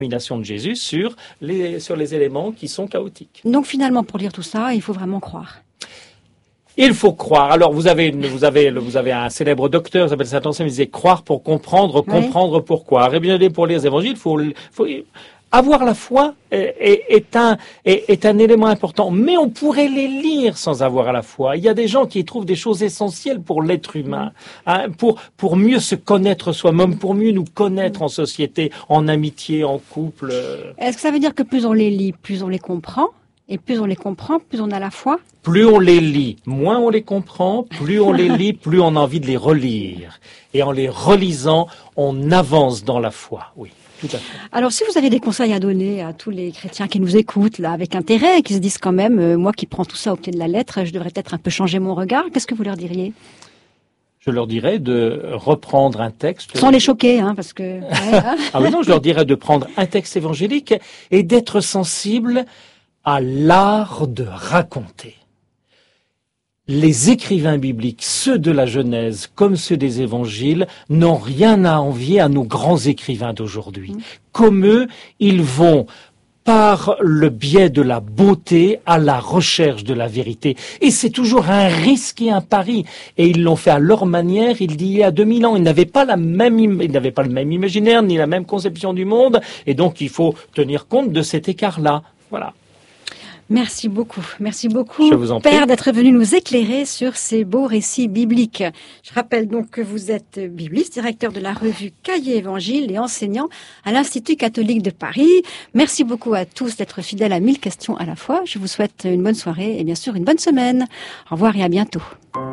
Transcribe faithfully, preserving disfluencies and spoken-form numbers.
domination de Jésus sur les, sur les éléments qui sont chaotiques. Donc finalement, pour lire tout ça, il faut vraiment croire. Il faut croire. Alors vous avez une, vous avez vous avez un célèbre docteur, s'appelle Saint-Anselme, il disait croire pour comprendre, comprendre oui. pourquoi. Réviser pour lire les évangiles, faut, faut avoir la foi est, est, est un est, est un élément important. Mais on pourrait les lire sans avoir la foi. Il y a des gens qui y trouvent des choses essentielles pour l'être humain, hein, pour pour mieux se connaître soi-même, pour mieux nous connaître en société, en amitié, en couple. Est-ce que ça veut dire que plus on les lit, plus on les comprend? Et plus on les comprend, plus on a la foi. Plus on les lit, moins on les comprend. Plus on les lit, plus on a envie de les relire. Et en les relisant, on avance dans la foi. Oui, tout à fait. Alors, si vous avez des conseils à donner à tous les chrétiens qui nous écoutent, là, avec intérêt, et qui se disent quand même, euh, moi qui prends tout ça au pied de la lettre, je devrais peut-être un peu changer mon regard, qu'est-ce que vous leur diriez? Je leur dirais de reprendre un texte... Sans les choquer, hein, parce que... Ouais, hein. Ah oui, non, je leur dirais de prendre un texte évangélique et d'être sensible à l'art de raconter. Les écrivains bibliques, ceux de la Genèse comme ceux des évangiles, n'ont rien à envier à nos grands écrivains d'aujourd'hui. Mmh. Comme eux, ils vont par le biais de la beauté à la recherche de la vérité. Et c'est toujours un risque et un pari. Et ils l'ont fait à leur manière, il y a deux mille ans. Ils n'avaient pas la même, ils n'avaient pas le même imaginaire, ni la même conception du monde. Et donc, il faut tenir compte de cet écart-là. Voilà. Merci beaucoup. Merci beaucoup, Je vous en Père, prie. d'être venu nous éclairer sur ces beaux récits bibliques. Je rappelle donc que vous êtes bibliste, directeur de la revue Cahiers Évangile et enseignant à l'Institut catholique de Paris. Merci beaucoup à tous d'être fidèles à mille questions à la fois. Je vous souhaite une bonne soirée et bien sûr une bonne semaine. Au revoir et à bientôt.